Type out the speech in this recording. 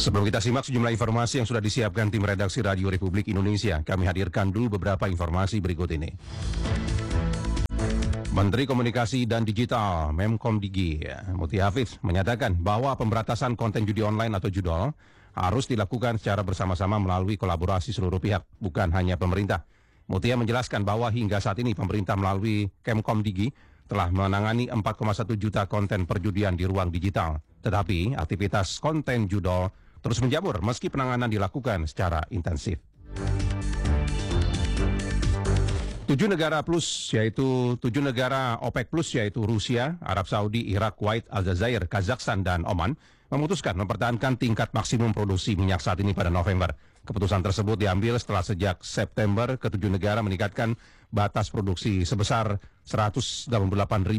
Sebelum kita simak sejumlah informasi yang sudah disiapkan tim redaksi Radio Republik Indonesia, kami hadirkan dulu beberapa informasi berikut ini. Menteri Komunikasi dan Digital Menkomdigi Muti Hafiz menyatakan bahwa pemberantasan konten judi online atau judol harus dilakukan secara bersama-sama melalui kolaborasi seluruh pihak, bukan hanya pemerintah. Mutia menjelaskan bahwa hingga saat ini pemerintah melalui Kemkomdigi telah menangani 4,1 juta konten perjudian di ruang digital. Tetapi aktivitas konten judol terus menjamur meski penanganan dilakukan secara intensif. 7 negara OPEC Plus yaitu Rusia, Arab Saudi, Irak, Kuwait, Aljazair, Kazakhstan, dan Oman memutuskan mempertahankan tingkat maksimum produksi minyak saat ini pada November. Keputusan tersebut diambil setelah sejak September ke-7 negara meningkatkan batas produksi sebesar 188.000